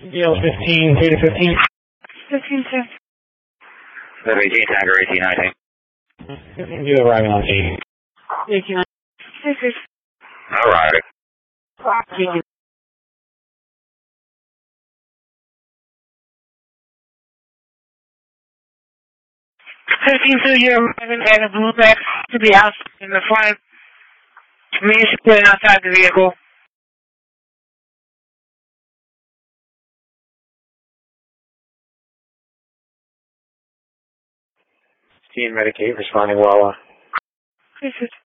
Yield 15, data 15. 15, sir. 18, Tiger 1819. You arriving on 8. 18. Yes, sir. All right. 15-2, you're arriving at a blue back to the house in the front. Me is putting outside the vehicle. Team Medicaid responding well. Yes, sir.